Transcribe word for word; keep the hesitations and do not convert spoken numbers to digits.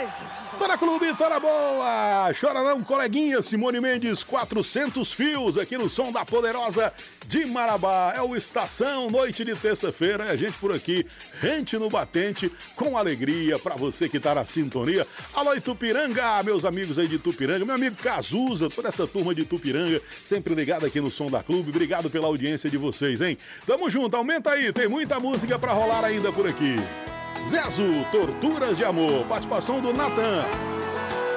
tarde. Tô na Clube, tô na boa! Chora não, coleguinha, Simone Mendes, quatrocentos fios aqui no som da Poderosa de Marabá. É o Estação, noite de terça-feira, é a gente por aqui, rente no batente, com alegria pra você que tá na sintonia. Alô, Itupiranga, meus amigos aí de Itupiranga, meu amigo Cazuza, toda essa turma de Itupiranga, sempre ligado aqui no som da Clube. Obrigado pela audiência de vocês, hein? Tamo junto, aumenta aí, tem muita música pra rolar ainda por aqui. Zezo, Torturas de Amor, participação do Natan.